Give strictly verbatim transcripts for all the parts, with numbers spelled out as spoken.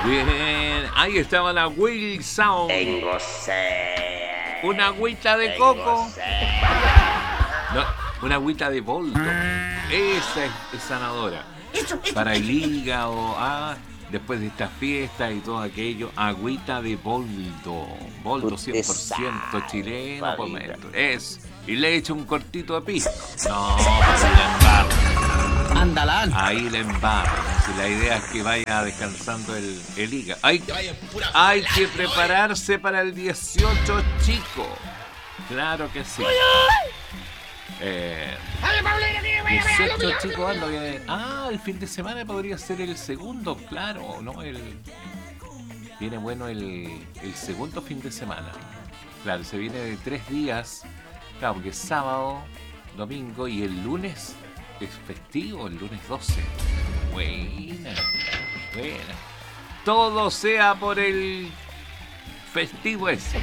Bien, ahí estaba la Will Sound. Tengo sed. Una agüita de Tengo coco. sed. No, una agüita de boldo. Esa es, es sanadora. Eso, eso, Para el eso. hígado, ah, después de estas fiestas y todo aquello, agüita de boldo. Boldo cien por ciento chileno, por dentro. Es. Y le echo un cortito de pisco. No, pues la embarra. Andalán. Ahí la embarra. Si la idea es que vaya descansando el, el hígado. Hay, hay que prepararse para el dieciocho, chico. Claro que sí. Eh, dieciocho, chicos, ando bien. Ah, el fin de semana podría ser el segundo, claro, ¿no? El, viene bueno el, el segundo fin de semana. Claro, se viene de tres días. Claro, porque es sábado, domingo y el lunes es festivo, el lunes doce. Buena, buena. Todo sea por el festivo ese.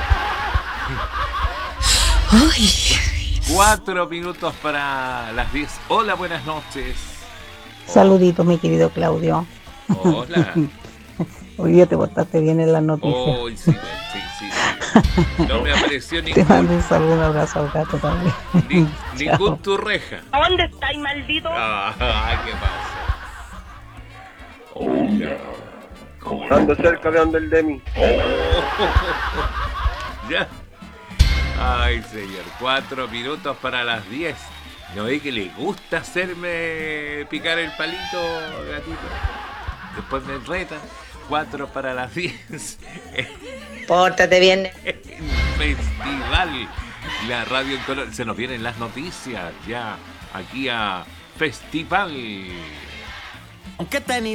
Ay. Cuatro minutos para las diez. Hola, buenas noches. Saluditos, mi querido Claudio. Hola. Hoy día te portaste bien en las noticias. Oh, sí, sí, sí, sí. No me apareció Te mando ningún, un saludo, un abrazo al gato también. ni- Chao. ningún turreja. ¿Dónde estáis, maldito? Ah, ¿qué pasa? Hola. ¿Cómo Ando cerca de donde el Demi. Ya. Ay, señor. Cuatro minutos para las diez. ¿No ve que le gusta hacerme picar el palito, gatito? Después me retan. Cuatro para las diez. Pórtate bien. Festival. La radio en color. Se nos vienen las noticias ya aquí a Festival. ¿Qué tenis?